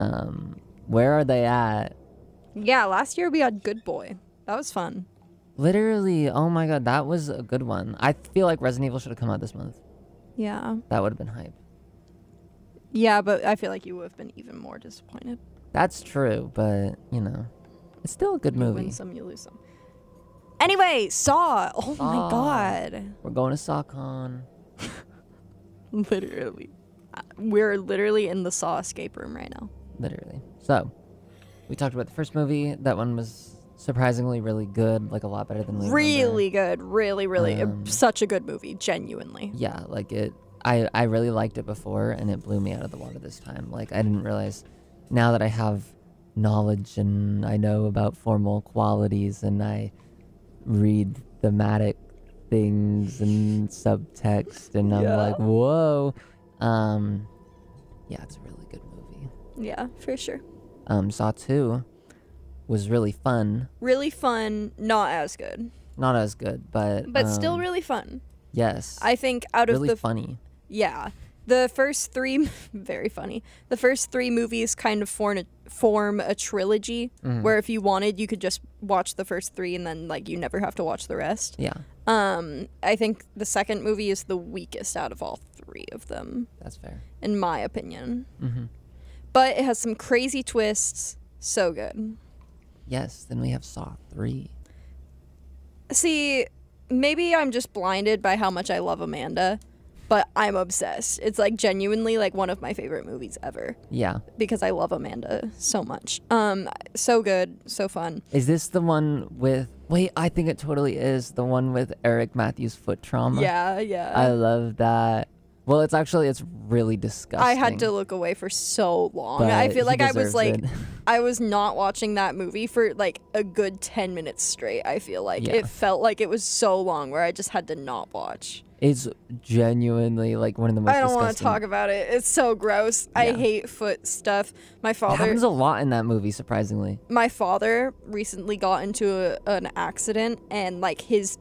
Where are they at? Yeah, last year we had Good Boy. That was fun. Literally, oh my god, that was a good one. I feel like Resident Evil should have come out this month. Yeah. That would have been hype. Yeah, but I feel like you would have been even more disappointed. That's true, but, it's still a good You movie. win some, you lose some. Anyway, Saw. Oh Saw. my god. We're going to SawCon. Literally. We're literally in the Saw escape room right now. Literally. So, we talked about the first movie. That one was surprisingly really good, like a lot better than we Really good. Really, really. Um, Such a good movie, genuinely. Yeah, like I really liked it before, and it blew me out of the water this time. Like, I didn't realize, now that I have knowledge and I know about formal qualities and I read thematic things and subtext, and I'm like, whoa. Yeah, it's a really good movie. Yeah, for sure. Saw 2 was really fun. Really fun, not as good. Not as good, but Still really fun. yes. I think out of really funny. Yeah. The first three, very funny. The first three movies kind of form a trilogy where if you wanted, you could just watch the first three and then like you never have to watch the rest. Yeah. I think the second movie is the weakest out of all three of them. That's fair. In my opinion. Mm-hmm. But it has some crazy twists. So good. Yes, then we have Saw 3. See, maybe I'm just blinded by how much I love Amanda, but I'm obsessed. It's like genuinely like one of my favorite movies ever Yeah. because I love Amanda so much. So good, so fun. Is this the one with... Wait, I think it totally is the one with Eric Matthews' foot trauma. Yeah. I love that. Well, it's really disgusting. I had to look away for so long. But I feel he like I was deserves like, it. I was not watching that movie for like a good 10 minutes straight. I feel like Yeah. it felt like it was so long where I just had to not watch. It's genuinely like one of the most I don't want to disgusting... talk about it. It's so gross. I Yeah. hate foot stuff. My It father happens a lot in that movie, surprisingly. my father recently got into an accident and like his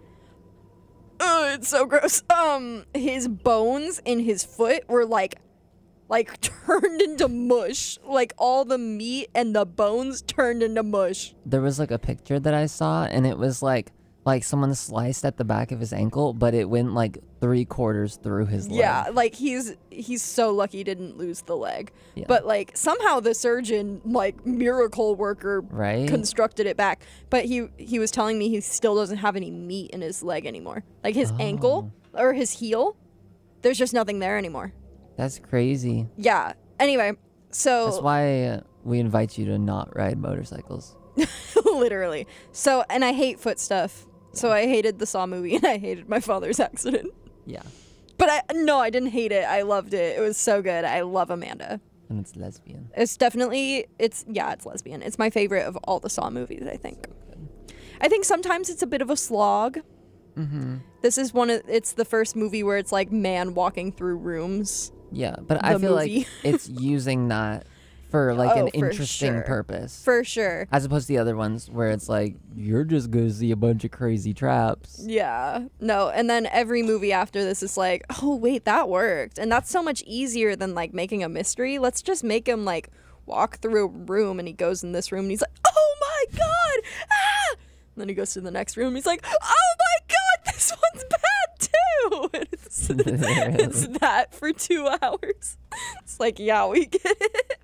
it's so gross. His bones in his foot were like turned into mush. Like all the meat and the bones turned into mush. There was like a picture that I saw, and it was like someone sliced at the back of his ankle, but it went like 3/4 through his leg. Yeah, like he's so lucky he didn't lose the leg. Yeah. But like somehow the surgeon, like miracle worker, Right? constructed it back. But he was telling me he still doesn't have any meat in his leg anymore. Like his ankle or his heel, there's just nothing there anymore. That's crazy. Yeah. Anyway, so That's why we invite you to not ride motorcycles. literally. So and I hate foot stuff. So I hated the Saw movie and I hated my father's accident. Yeah. But I didn't hate it. I loved it. It was so good. I love Amanda. And it's lesbian. It's definitely it's lesbian. It's my favorite of all the Saw movies, I think. I think sometimes it's a bit of a slog. Mm-hmm. This is it's the first movie where it's like man walking through rooms. Yeah, but I The feel movie. like it's using that for like an Oh, for interesting sure. purpose. For sure. As opposed to the other ones where it's like, you're just gonna see a bunch of crazy traps. Yeah. No, and then every movie after this is like, oh wait, that worked. And that's so much easier than like making a mystery. Let's just make him like walk through a room and he goes in this room and he's like, oh my god! Ah! And then he goes to the next room and he's like, oh my god, this one's bad too! And it's that for 2 hours. It's like, yeah, we get it.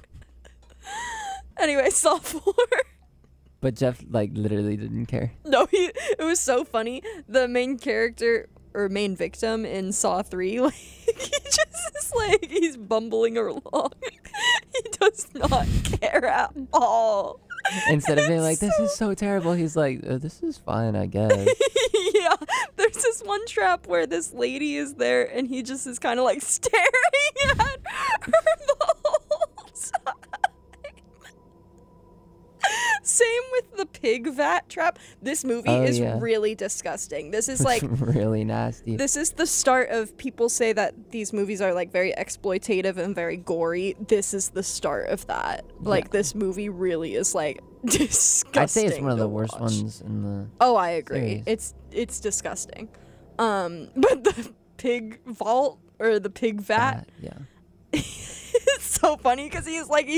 Anyway, Saw 4. But Jeff like literally didn't care. No, it was so funny. The main character or main victim in Saw 3, like he just is like he's bumbling along. He does not care at all. Instead of being like, this is so terrible, he's like, this is fine, I guess. Yeah, there's this one trap where this lady is there and he just is kind of like staring at her the whole time. Same with the pig vat trap. This movie is really disgusting. This is like really nasty. This is the start of people say that these movies are like very exploitative and very gory. This is the start of that. Like this movie really is like disgusting. I'd say it's one of to the worst watch. ones in the Oh, I agree. series. It's disgusting. But the pig vault or the pig vat, Yeah. it's so funny because he's like